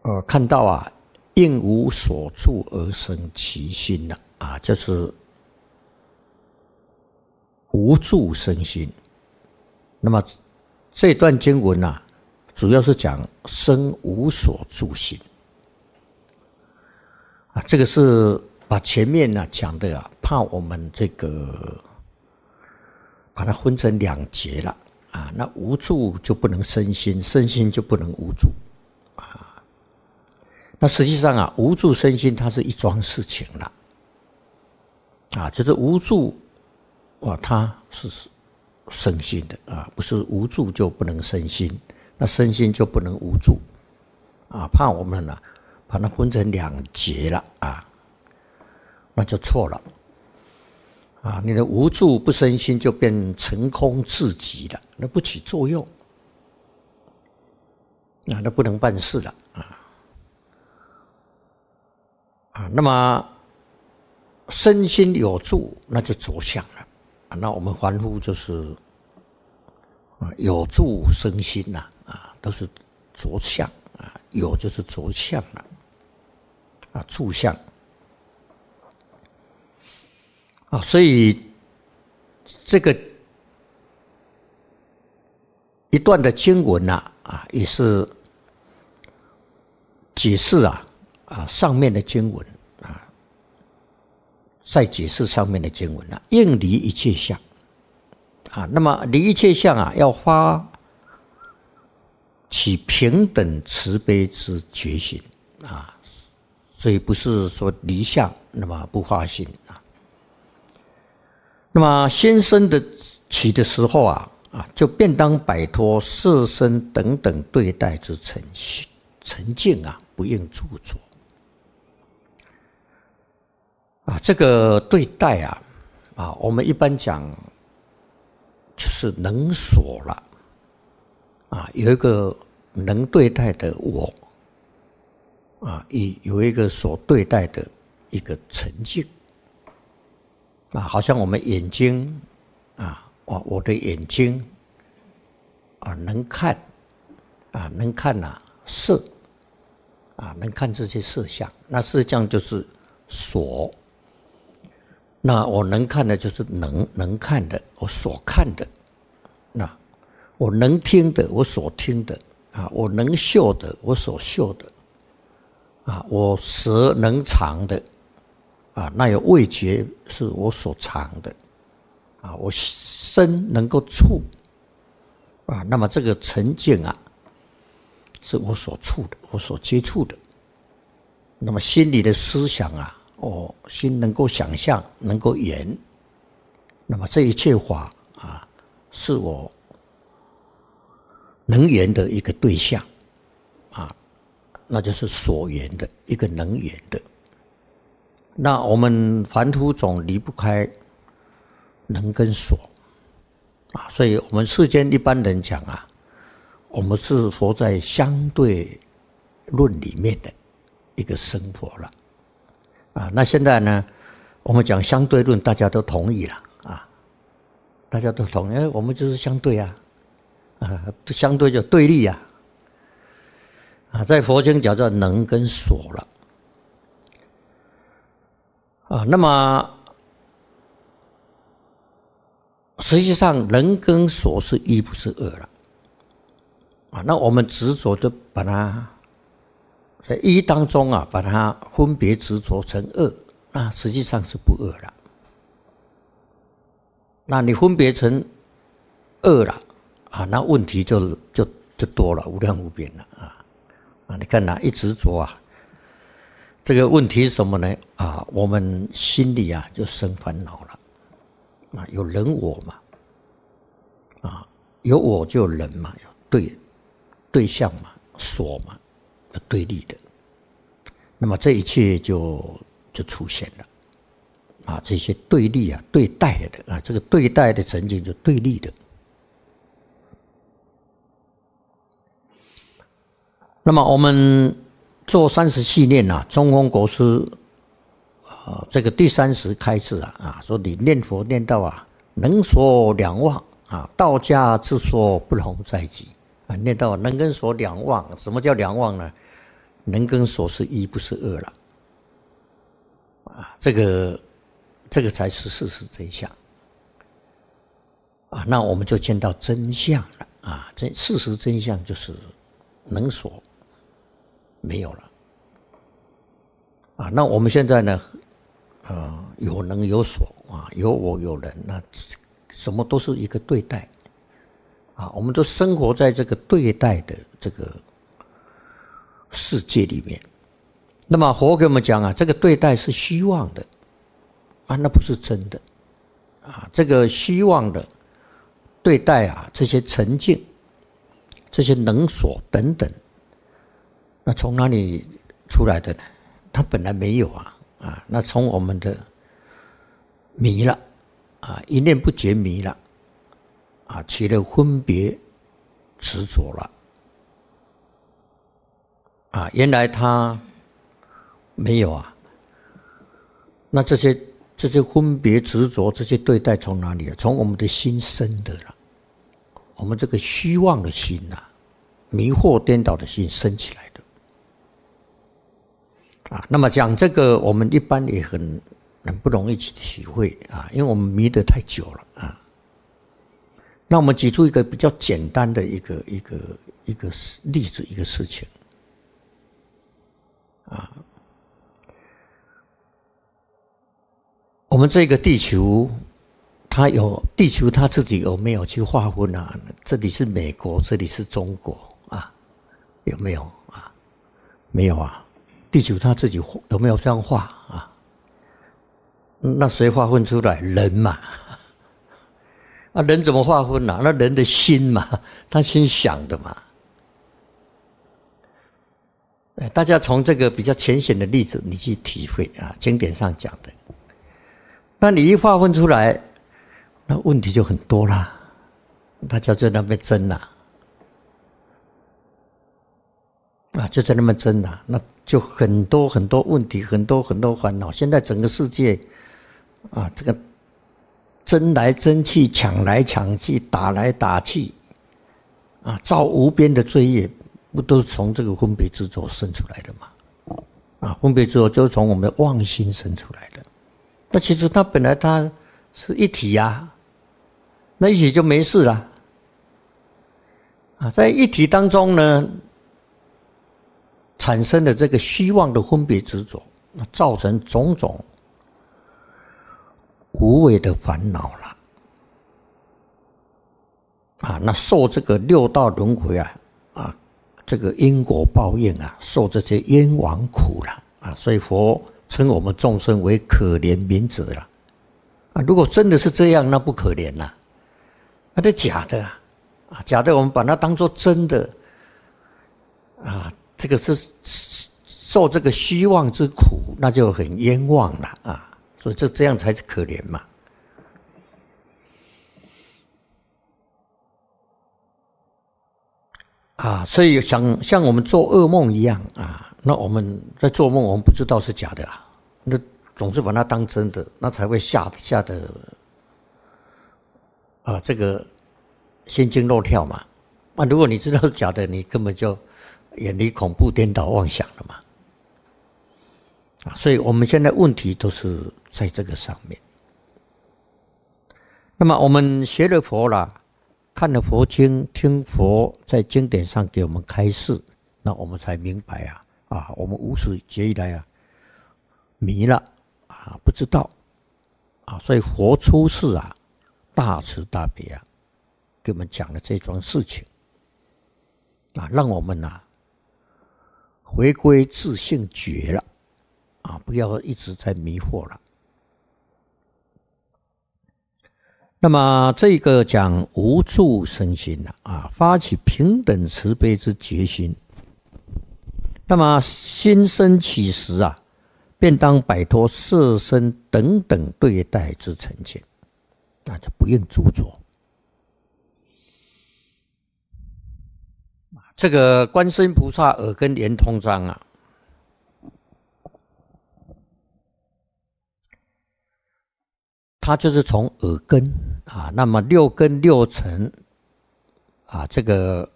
看到啊，应无所住而生其心了啊，就是无住生心。那么这段经文啊，主要是讲生无所住心啊，这个是把前面呢讲的啊，怕我们这个把它分成两节了啊。那无住就不能生心，生心就不能无住啊。那实际上啊，无住生心它是一桩事情了啊，就是无住啊，它是生心的啊，不是无住就不能生心，那生心就不能无住啊。怕我们啊把它分成两节了啊，那就错了啊。你的无住不生心就变成空自极了，那不起作用啊，那不能办事了啊。那么身心有住，那就着相了。那我们凡夫就是有住生心呐啊，都是着相啊，有就是着相了啊，住相啊，所以这个一段的经文呐啊，也是解释上面的经文啊，再解释上面的经文啊，应离一切相啊。那么离一切相啊，要发起平等慈悲之决心啊，所以不是说离相那么不发心啊。那么先生的起的时候啊，就便当摆脱色身等等对待之沉静啊，不应著着啊。这个对待啊，我们一般讲就是能所了啊，有一个能对待的我啊，有一个所对待的一个沉静啊，好像我们眼睛啊，我的眼睛啊能看啊，能看色啊，能看这些色相，那色相就是所。那我能看的就是能看的，我所看的；那我能听的，我所听的啊；我能嗅的，我所嗅的啊；我舌能尝的啊，那有味觉是我所尝的啊；我身能够触啊，那么这个沉静啊，是我所触的，我所接触的。那么心里的思想啊。心能够想象，能够言，那么这一切法啊，是我能言的一个对象啊，那就是所言的一个能言的。那我们凡夫总离不开能跟所啊，所以我们世间一般人讲啊，我们是活在相对论里面的一个生活了。啊，那现在呢，我们讲相对论，大家都同意了啊，大家都同意，我们就是相对啊，相对就对立啊，在佛经叫做能跟所了啊。那么实际上能跟所是一不是二了啊。那我们执着的把它。在一当中啊，把它分别执着成二，那实际上是不二了。那你分别成二了啊，那问题就多了，无量无边了啊！你看一执着啊，这个问题是什么呢？啊，我们心里啊就生烦恼了啊，有人我嘛啊，有我就有人嘛，有对象嘛，所嘛。对立的，那么这一切就出现了啊！这些对立啊、对待的啊，这个对待的曾经就对立的。那么我们做30系念啊，中峰国师这个第30开示啊，说你念佛念到啊，能所两忘啊，道家之说不容在己啊，念到能跟所两忘，什么叫两忘呢？ 能跟所是一，不是二了啊，这个才是事实真相啊。那我们就见到真相了啊，事实真相就是能所没有了啊。那我们现在呢，有能有所啊，有我有人，那什么都是一个对待啊，我们都生活在这个对待的这个世界里面。那么佛给我们讲啊，这个对待是虚妄的啊，那不是真的啊。这个虚妄的对待啊，这些沉静、这些能所等等，那从哪里出来的呢？它本来没有啊。那从我们的迷了啊，一念不觉迷了啊，起了分别执着了啊，原来它没有啊。那这些分别执着，这些对待从哪里啊？从我们的心生的了。我们这个虚妄的心啊，迷惑颠倒的心生起来的啊。那么讲这个，我们一般也很不容易去体会啊，因为我们迷得太久了啊。那我们举出一个比较简单的一个例子，一个事情啊。我们这个地球，地球它自己有没有去划分啊？这里是美国，这里是中国啊，有没有啊？没有啊。地球它自己有没有这样划啊？那谁划分出来？人嘛。啊，人怎么划分啊？那人的心嘛，他心想的嘛。大家从这个比较浅显的例子，你去体会啊，经典上讲的。那你一划分出来，那问题就很多啦，大家在那边争啦，就在那边争啦，那就很多很多问题，很多很多烦恼。现在整个世界啊，这个争来争去，抢来抢去，打来打去，啊，造无边的罪业，不都是从这个分别执着生出来的吗？啊，分别执着就是从我们的妄心生出来的。那其实它本来它是一体啊，那一体就没事了啊。在一体当中呢，产生的这个虚妄的分别执着，那造成种种无谓的烦恼了啊。那受这个六道轮回啊，这个因果报应啊，受这些冤枉苦了啊。所以佛称我们众生为可怜悯者了啊！如果真的是这样，那不可怜啦，那是假的啊！假的我们把它当作真的啊，这个是受这个虚妄之苦，那就很冤枉了啊！所以这样才是可怜嘛。啊，所以像我们做噩梦一样啊。那我们在做梦，我们不知道是假的啊，那总是把它当真的，那才会吓得啊，这个心惊肉跳嘛。如果你知道是假的，你根本就远离恐怖颠倒妄想了嘛。所以我们现在问题都是在这个上面。那么我们学了佛啦，看了佛经，听佛在经典上给我们开示，那我们才明白我们无始劫以来迷了不知道所以佛出世大慈大悲给我们讲了这桩事情让我们回归自性觉了不要一直在迷惑了。那么这个讲无住身心发起平等慈悲之决心。那么心生起时便当摆脱色身等等对待之成见，那就不应执着。这个观世音菩萨耳根圆通章它就是从耳根那么六根六尘这个